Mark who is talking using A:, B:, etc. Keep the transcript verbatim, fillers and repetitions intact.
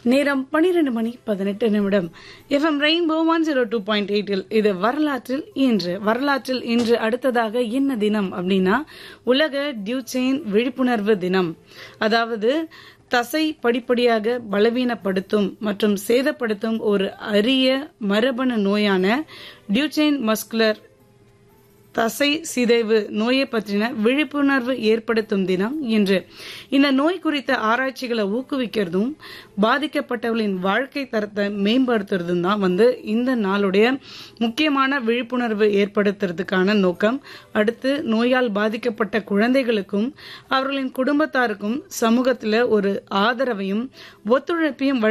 A: நேரம் பனிரெண்டு மணி பதினெட்டு நிமிடம். FM rainbow one zero two point எயிட்டில் இது வரலாற்றில் இன்று. வரலாற்றில் இன்று அடுத்ததாக என்ன தினம் அப்படின்னா உலக டியூச்செயின் விழிப்புணர்வு தினம். அதாவது தசை படிப்படியாக பலவீனப்படுத்தும் மற்றும் சேதப்படுத்தும் ஒரு அரிய மரபணு நோயான டியூச்செயின் மஸ்குலர் தசை சிதைவு நோயை பற்றின விழிப்புணர்வு ஏற்படுத்தும் தினம் இன்று. இந்த நோய் குறித்த ஆராய்ச்சிகளை ஊக்குவிக்கிறதும் பாதிக்கப்பட்டவர்களின் வாழ்க்கை தரத்தை மேம்படுத்துறதும் தான் வந்து இந்த நாளுடைய முக்கியமான விழிப்புணர்வு ஏற்படுத்துறதுக்கான நோக்கம். அடுத்து நோயால் பாதிக்கப்பட்ட குழந்தைகளுக்கும் அவர்களின் குடும்பத்தாருக்கும் சமூகத்தில் ஒரு ஆதரவையும் ஒத்துழைப்பையும்